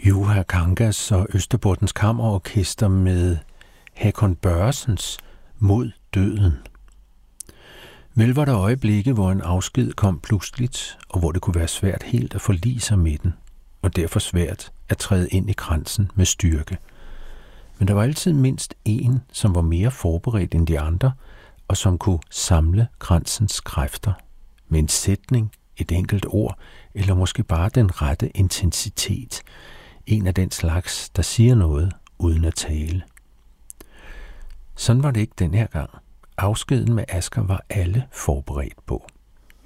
Juha Kangas og Østerportens Kammerorkester med Hakon Børresens Mod døden. Vel var der øjeblikke, hvor en afsked kom pludseligt, og hvor det kunne være svært helt at forlige sig med den, og derfor svært at træde ind i kransen med styrke. Men der var altid mindst en, som var mere forberedt end de andre, og som kunne samle kransens kræfter med en sætning, et enkelt ord, eller måske bare den rette intensitet. En af den slags, der siger noget uden at tale. Sådan var det ikke den her gang. Afskeden med Asger var alle forberedt på.